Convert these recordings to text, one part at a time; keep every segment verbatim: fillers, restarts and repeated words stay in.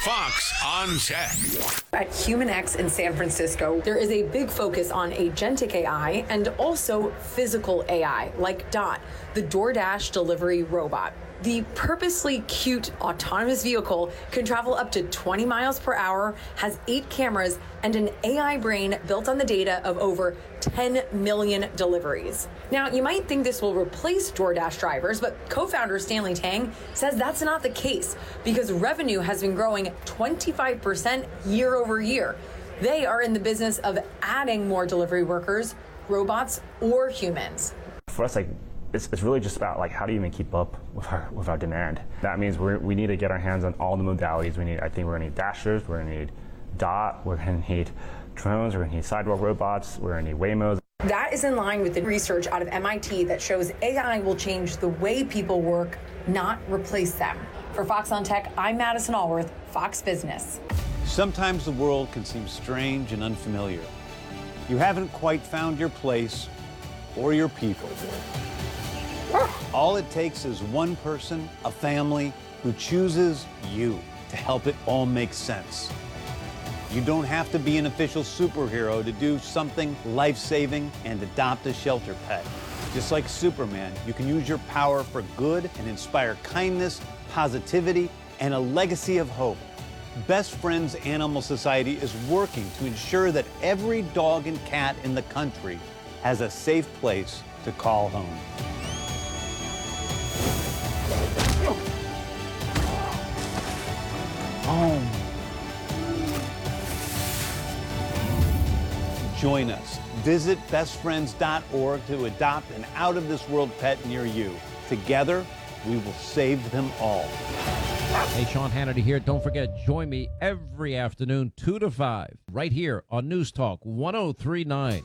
Fox on Tech. At HumanX in San Francisco, there is a big focus on agentic A I and also physical A I, like Dot, the DoorDash delivery robot. The purposely cute autonomous vehicle can travel up to twenty miles per hour, has eight cameras, and an A I brain built on the data of over ten million deliveries. Now, you might think this will replace DoorDash drivers, but co-founder Stanley Tang says that's not the case because revenue has been growing twenty-five percent year over year. They are in the business of adding more delivery workers, robots, or humans. For us, like, It's, it's really just about like how do you even keep up with our with our demand. That means we we need to get our hands on all the modalities. We need. I think we're gonna need dashers. We're gonna need Dot. We're gonna need drones. We're gonna need sidewalk robots. We're gonna need Waymos. That is in line with the research out of M I T that shows A I will change the way people work, not replace them. For Fox on Tech, I'm Madison Allworth, Fox Business. Sometimes the world can seem strange and unfamiliar. You haven't quite found your place or your people. All it takes is one person, a family, who chooses you to help it all make sense. You don't have to be an official superhero to do something life-saving and adopt a shelter pet. Just like Superman, you can use your power for good and inspire kindness, positivity, and a legacy of hope. Best Friends Animal Society is working to ensure that every dog and cat in the country has a safe place to call home. Home. Join us. Visit best friends dot org to adopt an out-of-this-world pet near you. Together, we will save them all. Hey, Sean Hannity here. Don't forget, join me every afternoon, two to five, right here on News Talk one oh three point nine.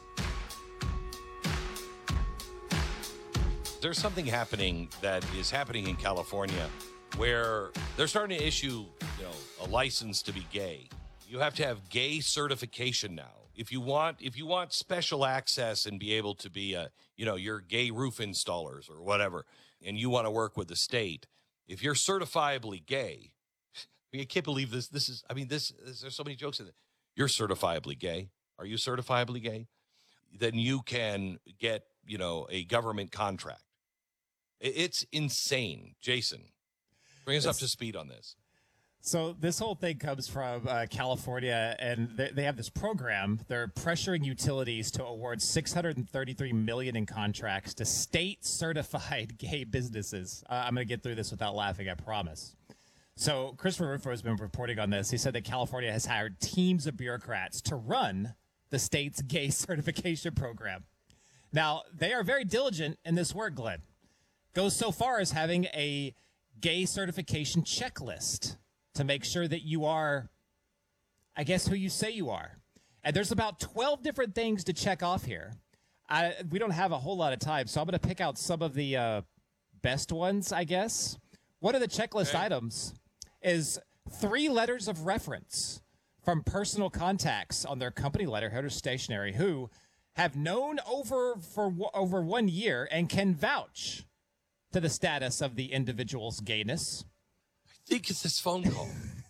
There's something happening that is happening in California where they're starting to issue, you know, a license to be gay. You have to have gay certification now. If you want, if you want special access and be able to be a, you know, you're gay roof installers or whatever, and you want to work with the state, if you're certifiably gay, I can't believe this. This is, I mean, this, this there's so many jokes in it. You're certifiably gay. Are you certifiably gay? Then you can get, you know, a government contract. It's insane. Jason, bring us up to speed on this. So this whole thing comes from uh, California, and they, they have this program. They're pressuring utilities to award six hundred thirty-three million dollars in contracts to state-certified gay businesses. Uh, I'm going to get through this without laughing, I promise. So Christopher Rufo has been reporting on this. He said that California has hired teams of bureaucrats to run the state's gay certification program. Now, they are very diligent in this work, Glenn. Goes so far as having a gay certification checklist to make sure that you are, I guess, who you say you are. And there's about twelve different things to check off here. I, we don't have a whole lot of time, so I'm going to pick out some of the uh, best ones, I guess. One of the checklist okay. items is three letters of reference from personal contacts on their company letterhead or stationery who have known over for over one year and can vouch to the status of the individual's gayness. I think it's this phone call.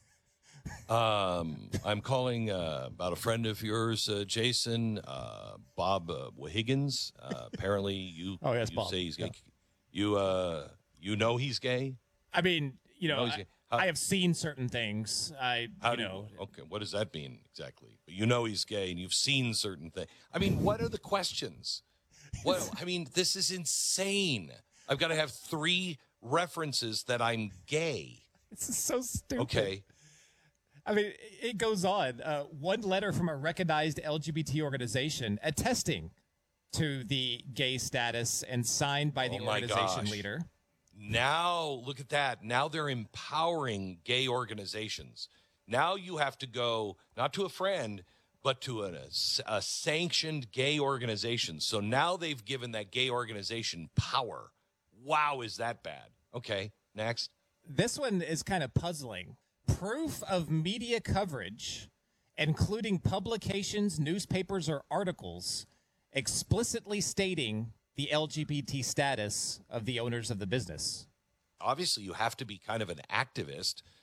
um, I'm calling uh, about a friend of yours, uh, Jason, uh, Bob uh, Higgins. Uh, apparently, you, oh, yes, you Bob. say he's gay. Yeah. You, uh, you know he's gay? I mean, you know, you know I, How, I have seen certain things. I, how you do know. You, okay, what does that mean exactly? But you know he's gay, and you've seen certain things. I mean, what are the questions? What I mean, this is insane. I've got to have three references that I'm gay. It's so stupid. Okay. I mean, it goes on. Uh, one letter from a recognized L G B T organization attesting to the gay status and signed by the oh my organization gosh. leader. Now, look at that. Now they're empowering gay organizations. Now you have to go, not to a friend, but to a, a sanctioned gay organization. So now they've given that gay organization power. Wow, is that bad? Okay, next. This one is kind of puzzling. Proof of media coverage, including publications, newspapers, or articles, explicitly stating the L G B T status of the owners of the business. Obviously, you have to be kind of an activist